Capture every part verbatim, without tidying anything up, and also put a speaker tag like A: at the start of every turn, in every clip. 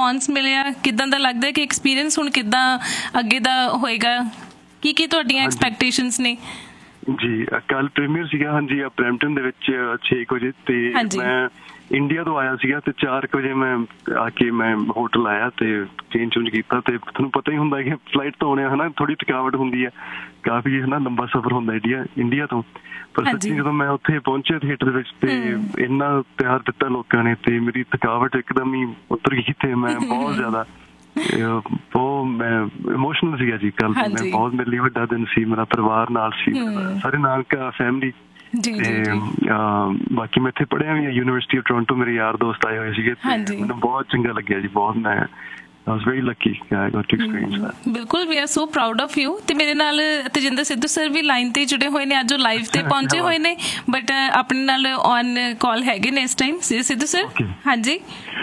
A: Response ਮਿਲਿਆ? ਕਿੱਦਾਂ ਦਾ ਲੱਗਦਾ ਕਿ ਐਕਸਪੀਰੀਅੰਸ ਹੁਣ ਕਿੱਦਾਂ ਅੱਗੇ ਦਾ ਹੋਏਗਾ? ਕੀ ਕੀ ਤੁਹਾਡੀਆਂ ਐਕਸਪੈਕਟੇਸ਼ਨਸ ਨੇ?
B: ਜੀ ਕੱਲ ਪ੍ਰੀਮੀਅਰ ਸੀਗਾ ਹਾਂਜੀ ਬਰੈਂਪਟਨ ਦੇ ਵਿੱਚ ਛੇ ਕੁ ਵਜੇ, ਤੇ ਮੈਂ ਇੰਡੀਆ ਤੋਂ ਆਇਆ ਸੀਗਾ ਤੇ ਚਾਰ ਕੁ ਵਜੇ ਮੈਂ ਆ ਕੇ ਮੈਂ ਹੋਟਲ ਆਇਆ ਤੇ ਚੇਂਜ ਚੂੰਜ ਕੀਤਾ। ਤੇ ਤੁਹਾਨੂੰ ਪਤਾ ਹੀ ਹੁੰਦਾ ਕਿ ਫਲਾਈਟ ਤੋਂ ਆਉਣੇ ਹਨਾ ਥੋੜੀ ਥਕਾਵਟ ਹੁੰਦੀ ਹੈ, ਕਾਫੀ ਹਨਾ ਲੰਬਾ ਸਫ਼ਰ ਹੁੰਦਾ ਇੰਡੀਆ ਇੰਡੀਆ ਤੋਂ। ਪਰ ਸੱਚੀ ਜਦੋਂ ਮੈਂ ਉੱਥੇ ਪਹੁੰਚਿਆ ਥੀਏਟਰ ਵਿੱਚ ਤੇ ਇੰਨਾ ਪਿਆਰ ਦਿੱਤਾ ਲੋਕਾਂ ਨੇ ਤੇ ਮੇਰੀ ਥਕਾਵਟ ਇੱਕਦਮ ਹੀ ਉਤਰ ਗਈ ਤੇ ਮੈਂ ਬਹੁਤ ਜ਼ਿਆਦਾ ਬਹੁਤ ਮੈਂ ਇਮੋਸ਼ਨਲ ਸੀਗਾ ਜੀ ਕੱਲ। ਮੈਂ ਬਹੁਤ ਮੇਰੇ ਲਈ ਵੱਡਾ ਦਿਨ ਸੀ, ਮੇਰਾ ਪਰਿਵਾਰ ਨਾਲ ਸੀ, ਸਾਰੇ ਨਾਲ ਫੈਮਿਲੀ। ਤੇ ਬਾਕੀ ਮੈਂ ਇੱਥੇ ਪੜ੍ਹਿਆ ਵੀ ਯੂਨੀਵਰਸਿਟੀ ਆਫ ਟੋਰਾਂਟੋ, ਮੇਰੇ ਯਾਰ ਦੋਸਤ ਆਏ ਹੋਏ ਸੀਗੇ, ਮੈਨੂੰ ਬਹੁਤ ਚੰਗਾ ਲੱਗਿਆ ਜੀ ਬਹੁਤ। ਮੈਂ I was very lucky I got to experience that.
A: ਬਿਲਕੁਲ ਵੀ are so proud of you. ਤੇ ਮੇਰੇ ਨਾਲ ਤੇਜਿੰਦਰ ਸਿੱਧੂ ਸਰ ਵੀ ਲਾਈਨ ਤੇ ਜੁੜੇ ਹੋਏ ਨੇ, ਅੱਜ ਉਹ ਲਾਈਵ ਤੇ ਪਹੁੰਚੇ ਹੋਏ ਨੇ ਬਟ ਆਪਣੇ ਨਾਲ ਔਨ ਕਾਲ ਹੈਗੇ ਨੇ ਇਸ ਟਾਈਮ। ਸਿੱਧੂ ਸਰ ਹਾਂਜੀ।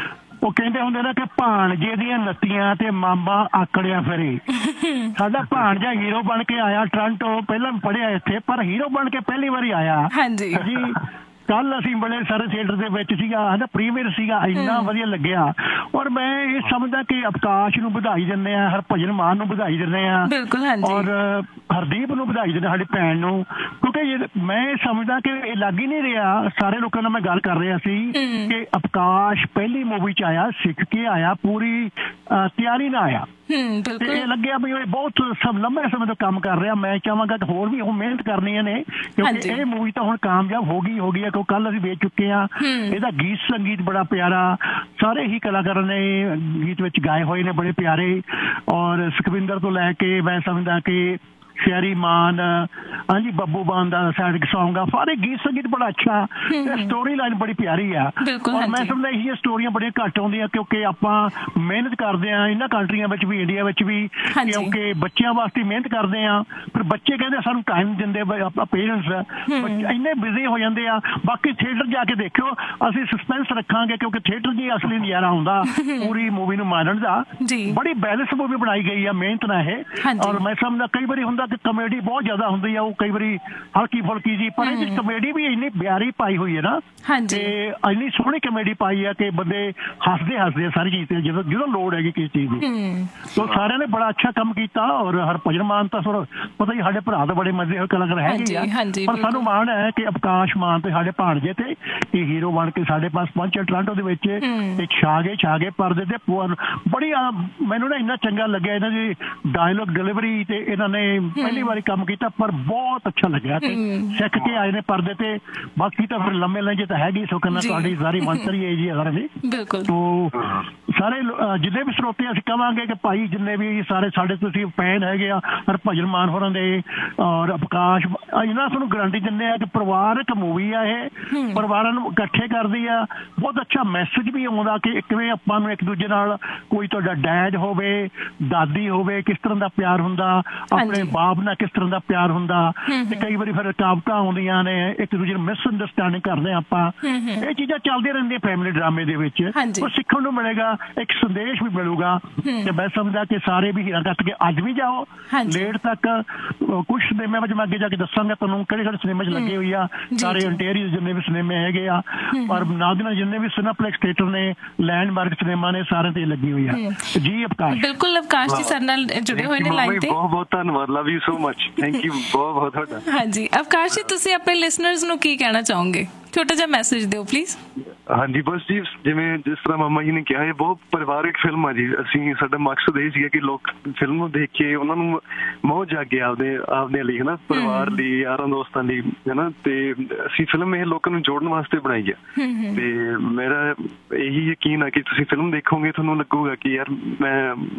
C: ਉਹ ਕਹਿੰਦੇ ਹੁੰਦੇ ਨੇ ਕਿ ਭਾਣਜੇ ਦੀਆਂ ਨੱਤੀਆਂ ਤੇ ਮਾਮਾ ਆਕੜਿਆ ਫਿਰੇ। ਸਾਡਾ ਭਾਣਜਾ ਹੀਰੋ ਬਣ ਕੇ ਆਇਆ ਟੋਰਾਂਟੋ, ਪਹਿਲਾਂ ਪੜ੍ਹਿਆ ਇੱਥੇ ਪਰ ਹੀਰੋ ਬਣ ਕੇ ਪਹਿਲੀ ਵਾਰੀ ਆਇਆ। ਹਾਂਜੀ ਜੀ ਕੱਲ ਅਸੀਂ ਬੜੇ ਸਾਰੇ ਥੀਏਟਰ ਦੇ ਵਿੱਚ ਸੀਗਾ ਹਨਾ, ਪ੍ਰੀਮੀਅਰ ਸੀਗਾ, ਇੰਨਾ ਵਧੀਆ ਲੱਗਿਆ। ਔਰ ਮੈਂ ਇਹ ਸਮਝਦਾ ਕਿ ਅਵਕਾਸ਼ ਨੂੰ ਵਧਾਈ ਦਿੰਦੇ ਆ, ਹਰਭਜਨ ਮਾਨ ਨੂੰ ਵਧਾਈ ਦਿੰਦੇ ਆ, ਔਰ ਹਰਦੀਪ ਨੂੰ ਵਧਾਈ ਦਿੰਦੇ ਸਾਡੀ ਭੈਣ ਨੂੰ, ਕਿਉਂਕਿ ਮੈਂ ਸਮਝਦਾ ਕਿ ਇਹ ਲੱਗ ਹੀ ਨਹੀਂ ਰਿਹਾ। ਸਾਰੇ ਲੋਕਾਂ ਨਾਲ ਮੈਂ ਗੱਲ ਕਰ ਰਿਹਾ ਸੀ ਕਿ ਅਵਕਾਸ਼ ਪਹਿਲੀ ਮੂਵੀ ਚ ਆਇਆ, ਸਿੱਖ ਕੇ ਆਇਆ, ਪੂਰੀ ਤਿਆਰੀ ਨਾਲ ਆਇਆ ਤੇ ਇਹ ਲੱਗਿਆ ਵੀ ਇਹ ਬਹੁਤ ਸਭ ਲੰਬੇ ਸਮੇਂ ਤੋਂ ਕੰਮ ਕਰ ਰਿਹਾ। ਮੈਂ ਚਾਹਾਂਗਾ ਕਿ ਹੋਰ ਵੀ ਉਹ ਮਿਹਨਤ ਕਰਨੀਆਂ ਨੇ ਕਿਉਂਕਿ ਇਹ ਮੂਵੀ ਤਾਂ ਹੁਣ ਕਾਮਯਾਬ ਹੋ ਗਈ ਹੋ ਗਈ ਹੈ, ਕਿਉਂਕਿ ਕੱਲ ਅਸੀਂ ਵੇਚ ਚੁੱਕੇ ਹਾਂ। ਇਹਦਾ ਗੀਤ ਸੰਗੀਤ ਬੜਾ ਪਿਆਰਾ, ਸਾਰੇ ਹੀ ਕਲਾਕਾਰਾਂ ਨੇ ਗੀਤ ਵਿੱਚ ਗਾਏ ਹੋਏ ਨੇ ਬੜੇ ਪਿਆਰੇ। ਔਰ ਸੁਖਵਿੰਦਰ ਤੋਂ ਲੈ ਕੇ ਮੈਂ ਸਮਝਦਾ ਕਿ ਸ਼ਹਿਰੀ ਮਾਨ ਹਾਂਜੀ ਬੱਬੂ ਮਾਨ ਦਾ ਸੈਡ ਸੌਂਗ ਆ, ਸਾਰੇ ਗੀਤ ਸੰਗੀਤ ਬੜਾ ਅੱਛਾ, ਸਟੋਰੀ ਲਾਈਨ ਬੜੀ ਪਿਆਰੀ ਆ। ਔਰ ਮੈਂ ਸਮਝਦਾ ਇਹ ਸਟੋਰੀਆਂ ਬੜੀਆਂ ਘੱਟ ਆਉਂਦੀਆਂ ਕਿਉਂਕਿ ਆਪਾਂ ਮਿਹਨਤ ਕਰਦੇ ਹਾਂ ਇਹਨਾਂ ਕੰਟਰੀਆਂ ਵਿੱਚ ਵੀ, ਇੰਡੀਆ ਵਿੱਚ ਵੀ, ਕਿਉਂਕਿ ਬੱਚਿਆਂ ਵਾਸਤੇ ਮਿਹਨਤ ਕਰਦੇ ਹਾਂ। ਫਿਰ ਬੱਚੇ ਕਹਿੰਦੇ ਸਾਨੂੰ ਟਾਈਮ ਦਿੰਦੇ ਆਪਾਂ ਪੇਰੈਂਟਸ ਇੰਨੇ ਬਿਜ਼ੀ ਹੋ ਜਾਂਦੇ ਆ। ਬਾਕੀ ਥੀਏਟਰ ਜਾ ਕੇ ਦੇਖਿਓ, ਅਸੀਂ ਸਸਪੈਂਸ ਰੱਖਾਂਗੇ ਕਿਉਂਕਿ ਥੀਏਟਰ ਦੀ ਅਸਲੀ ਨਜ਼ਾਰਾ ਹੁੰਦਾ ਪੂਰੀ ਮੂਵੀ ਨੂੰ ਮਾਣਨ ਦਾ। ਬੜੀ ਬੈਲੈਂਸ ਮੂਵੀ ਬਣਾਈ ਗਈ ਆ ਮਿਹਨਤ ਨਾਲ ਇਹ। ਔਰ ਮੈਂ ਸਮਝਦਾ ਕਈ ਵਾਰੀ ਹੁੰਦਾ ਕਮੇਡੀ ਬਹੁਤ ਜ਼ਿਆਦਾ ਹੁੰਦੀ ਆ, ਉਹ ਕਈ ਵਾਰੀ ਹਲਕੀ ਫੁਲਕੀ ਜੀ, ਪਰ ਇਹਦੀ ਕਮੇਡੀ ਵੀ ਇੰਨੀ ਪਿਆਰੀ ਪਾਈ ਹੋਈ ਹੈ ਨਾ ਤੇ ਇੰਨੀ ਸੋਹਣੀ ਕਮੇਡੀ ਪਾਈ ਆ ਕਿ ਬੰਦੇ ਹੱਸਦੇ ਹੱਸਦੇ ਸਾਰੀ ਚੀਜ਼ ਤੇ ਜਦੋਂ ਜਦੋਂ ਲੋੜ ਹੈਗੀ ਕਿਸੇ ਚੀਜ਼ ਦੀ। ਤੋ ਸਾਰਿਆਂ ਨੇ ਬੜਾ ਅੱਛਾ ਕੰਮ ਕੀਤਾ। ਔਰ ਹਰਭਜਨ ਮਾਨ ਤਾਂ ਥੋੜਾ ਪਤਾ ਹੀ ਸਾਡੇ ਭਰਾ ਤਾਂ ਬੜੇ ਮਜ਼ੇ ਹੋਏ ਕਲਾਕਾਰ ਹੈਗੇ ਆ, ਪਰ ਸਾਨੂੰ ਮਾਣ ਹੈ ਕਿ ਅਵਕਾਸ਼ ਮਾਨ ਤੇ ਸਾਡੇ ਭਾਣਜੇ ਤੇ ਇਹ ਹੀਰੋ ਬਣ ਕੇ ਸਾਡੇ ਪਾਸ ਪਹੁੰਚੇ ਟੋਰਾਂਟੋ ਦੇ ਵਿੱਚ ਤੇ ਛਾ ਗਏ ਛਾ ਗਏ ਪਰਦੇ ਤੇ। ਬੜੀ ਮੈਨੂੰ ਨਾ ਇੰਨਾ ਚੰਗਾ ਲੱਗਿਆ ਇਹਨਾਂ ਦੀ ਡਾਇਲੋਗ ਡਿਲੀਵਰੀ ਤੇ ਇਹਨਾਂ ਨੇ ਪਹਿਲੀ ਵਾਰੀ ਕੰਮ ਕੀਤਾ ਪਰ ਬਹੁਤ ਅੱਛਾ ਲੱਗਿਆ ਤੇ ਸਿੱਖ ਕੇ ਆਏ ਨੇ ਪਰਦੇ ਤੇ। ਬਾਕੀ ਤਾਂ ਫਿਰ ਲੰਮੇ ਲੰਜੇ ਤਾਂ ਹੈਗੀ ਸੋ ਕਹਿੰਦਾ ਤੁਹਾਡੀ ਸਾਰੀ ਮੰਤਰੀ ਹੈ ਜੀ ਅਗਰ ਵੀ ਤੋ ਸਾਰੇ ਜਿੰਨੇ ਵੀ ਸਰੋਤੇ ਅਸੀਂ ਕਹਾਂਗੇ ਕਿ ਭਾਈ ਜਿੰਨੇ ਵੀ ਸਾਰੇ ਸਾਡੇ ਤੁਸੀਂ ਫੈਨ ਹੈਗੇ ਆ ਹਰਭਜਨ ਮਾਨ ਹੋਰਾਂ ਦੇ ਔਰ ਅਵਕਾਸ਼, ਇਹਨਾਂ ਤੁਹਾਨੂੰ ਗਰੰਟੀ ਦਿੰਦੇ ਆ ਕਿ ਪਰਿਵਾਰਕ ਮੂਵੀ ਆ ਇਹ, ਪਰਿਵਾਰਾਂ ਨੂੰ ਇਕੱਠੇ ਕਰਦੀ ਆ। ਬਹੁਤ ਅੱਛਾ ਮੈਸੇਜ ਵੀ ਆਉਂਦਾ ਕਿ ਕਿਵੇਂ ਆਪਾਂ ਨੂੰ ਇੱਕ ਦੂਜੇ ਨਾਲ, ਕੋਈ ਤੁਹਾਡਾ ਡੈਡ ਹੋਵੇ ਦਾਦੀ ਹੋਵੇ ਕਿਸ ਤਰ੍ਹਾਂ ਦਾ ਪਿਆਰ ਹੁੰਦਾ, ਆਪਣੇ ਬਾਪ ਨਾਲ ਕਿਸ ਤਰ੍ਹਾਂ ਦਾ ਪਿਆਰ ਹੁੰਦਾ। ਤੇ ਕਈ ਵਾਰੀ ਫਿਰ ਰੁਕਾਵਟਾਂ ਆਉਂਦੀਆਂ ਨੇ, ਇੱਕ ਦੂਜੇ ਨੂੰ ਮਿਸ ਅੰਡਰਸਟੈਂਡਿੰਗ ਕਰਦੇ ਆਪਾਂ। ਇਹ ਚੀਜ਼ਾਂ ਚੱਲਦੀਆਂ ਰਹਿੰਦੀਆਂ ਫੈਮਿਲੀ ਡਰਾਮੇ ਦੇ ਵਿੱਚ, ਉਹ ਸਿੱਖਣ ਨੂੰ ਮਿਲੇਗਾ, ਇੱਕ ਸੰਦੇਸ਼ ਵੀ ਮਿਲੂਗਾ। ਤੇ ਮੈਂ ਸਮਝਦਾ ਕਿ ਸਾਰੇ ਵੀ ਹੀਰਾ ਕੱਟ ਕੇ ਅੱਜ ਵੀ ਜਾਓ ਲੇਟ ਤੱਕ। ਕੁਛ ਸਿਨੇਮਿਆਂ ਵਿੱਚ ਮੈਂ ਅੱਗੇ ਜਾ ਕੇ ਦੱਸਾਂਗਾ ਤੁਹਾਨੂੰ ਕਿਹੜੇ ਕਿਹੜੇ ਸਿਨੇਮੇ 'ਚ ਲੱਗੇ ਹੋਈ ਆ, ਸਾਰੇ ontario ਜਿੰਨੇ ਵੀ ਸਿਨੇਮੇ ਹੈਗੇ ਆ, ਪਰ ਨਾਲ ਦੀ ਨਾਲ ਜਿੰਨੇ ਵੀ ਸਿਨੇਪਲੈਕਸ ਥੀਏਟਰ ਨੇ, ਲੈਂਡਮਾਰਕ ਸਿਨੇਮਾ ਨੇ, ਸਾਰਿਆਂ ਤੇ ਲੱਗੀ ਹੋਈ ਆ ਜੀ। ਅਵਕਾਸ਼
A: ਬਿਲਕੁਲ ਅਵਕਾਸ਼ ਜੀ ਸਾਡੇ ਨਾਲ ਜੁੜੇ ਹੋਏ ਨੇ ਲਾਈਨ ਤੇ।
B: ਬਹੁਤ ਬਹੁਤ ਧੰਨਵਾਦ, love you so much, thank you ਬਹੁਤ ਬਹੁਤ ਤੁਹਾਡਾ।
A: ਹਾਂਜੀ ਅਵਕਾਸ਼ ਜੀ ਤੁਸੀਂ ਆਪਣੇ ਲਿਸਨਰਸ ਨੂੰ ਕੀ ਕਹਿਣਾ ਚਾਹੋਗੇ? ਛੋਟਾ ਜਿਹਾ ਮੈਸੇਜ ਦਿਓ ਪਲੀਜ਼।
B: ਹਾਂਜੀ ਬਸ ਜੀ ਜਿਵੇਂ ਜਿਸ ਤਰ੍ਹਾਂ ਮਾਮਾ ਜੀ ਨੇ ਕਿਹਾ ਇਹ ਬਹੁਤ ਪਰਿਵਾਰਕ ਫਿਲਮ ਆ ਜੀ। ਅਸੀਂ ਸਾਡਾ ਮਕਸਦ ਇਹ ਸੀਗਾ ਕਿ ਲੋਕ ਫਿਲਮ ਨੂੰ ਦੇਖ ਕੇ ਉਹਨਾਂ ਨੂੰ ਮੋਹ ਜਾਗੇ ਆਪਦੇ ਆਪਦੇ ਲਈ ਹਨਾ, ਪਰਿਵਾਰ ਲਈ, ਯਾਰਾਂ ਦੋਸਤਾਂ ਲਈ ਹਨਾ। ਤੇ ਅਸੀਂ ਫਿਲਮ ਇਹ ਲੋਕਾਂ ਨੂੰ ਜੋੜਨ ਵਾਸਤੇ ਬਣਾਈ ਆ। ਤੇ ਮੇਰਾ ਇਹੀ ਯਕੀਨ ਆ ਕਿ ਤੁਸੀਂ ਫਿਲਮ ਦੇਖੋਗੇ ਤੁਹਾਨੂੰ ਲੱਗੂਗਾ ਕਿ ਯਾਰ ਮੈਂ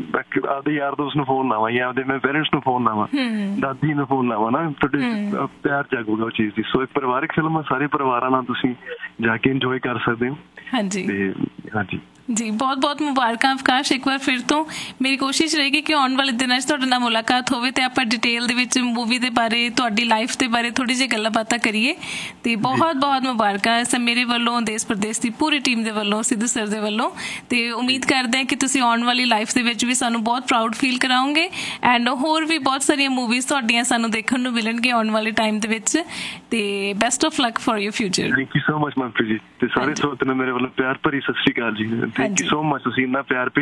B: ਆਪਦੇ ਯਾਰ ਦੋਸਤ ਨੂੰ ਫੋਨ ਲਾਵਾਂ ਜਾਂ ਆਪਦੇ ਮੈਂ ਪੇਰੈਂਟਸ ਨੂੰ ਫੋਨ ਲਾਵਾਂ, ਦਾਦੀ ਨੂੰ ਫੋਨ ਲਾਵਾਂ ਨਾ, ਤੁਹਾਡੇ ਪਿਆਰ ਜਾਗੂਗਾ ਉਹ ਚੀਜ਼ ਦੀ। ਸੋ ਇੱਕ ਪਰਿਵਾਰਕ ਫਿਲਮ ਆ, ਸਾਰੇ ਪਰਿਵਾਰਾਂ ਨਾਲ ਤੁਸੀਂ ਜਾ ਕੇ ਇੰਜੋਏ ਕਰ ਸਕਦੇ ਹੋ। ਹਾਂਜੀ ਹਾਂਜੀ
A: ਜੀ ਬਹੁਤ ਬਹੁਤ ਮੁਬਾਰਕਾਂ ਅਵਕਾਸ਼ ਇੱਕ ਵਾਰ ਫਿਰ ਤੋਂ। ਮੇਰੀ ਕੋਸ਼ਿਸ਼ ਰਹੇਗੀ ਕਿ ਆਉਣ ਵਾਲੇ ਦਿਨਾਂ 'ਚ ਤੁਹਾਡੇ ਨਾਲ ਮੁਲਾਕਾਤ ਹੋਵੇ ਤੇ ਆਪਾਂ ਡਿਟੇਲ ਦੇ ਵਿੱਚ ਮੂਵੀ ਦੇ ਬਾਰੇ, ਤੁਹਾਡੀ ਲਾਈਫ ਦੇ ਬਾਰੇ ਥੋੜ੍ਹੀ ਜਿਹੀ ਗੱਲਾਂ ਬਾਤਾਂ ਕਰੀਏ। ਤੇ ਬਹੁਤ ਬਹੁਤ ਮੁਬਾਰਕਾਂ ਮੇਰੇ ਵੱਲੋਂ, ਦੇਸ਼ ਪ੍ਰਦੇਸ਼ ਦੀ ਪੂਰੀ ਟੀਮ ਦੇ ਵੱਲੋਂ, ਸਿੱਧੂ ਸਰ ਦੇ ਵੱਲੋਂ। ਤੇ ਉਮੀਦ ਕਰਦੇ ਹਾਂ ਕਿ ਤੁਸੀਂ ਆਉਣ ਵਾਲੀ ਲਾਈਫ ਦੇ ਵਿੱਚ ਵੀ ਸਾਨੂੰ ਬਹੁਤ ਪ੍ਰਾਊਡ ਫੀਲ ਕਰਾਓਗੇ ਐਂਡ ਹੋਰ ਵੀ ਬਹੁਤ ਸਾਰੀਆਂ ਮੂਵੀਜ਼ ਤੁਹਾਡੀਆਂ ਸਾਨੂੰ ਦੇਖਣ ਨੂੰ ਮਿਲਣਗੀਆਂ ਆਉਣ ਵਾਲੇ ਟਾਈਮ ਦੇ ਵਿੱਚ। ਤੇ best of luck for your future.
B: Thank you so much Manpreet ji ਤੇ ਸਾਰੇ ਸਰੋਤਿਆਂ ਨੂੰ ਮੇਰੇ ਵੱਲੋਂ ਪਿਆਰ ਭਰੀ ਸਤਿ ਸ਼੍ਰੀ ਅਕਾਲ ਜੀ। ਥੈਂਕ ਯੂ ਸੋ ਮਚ, ਤੁਸੀਂ ਇੰਨਾ ਪਿਆਰ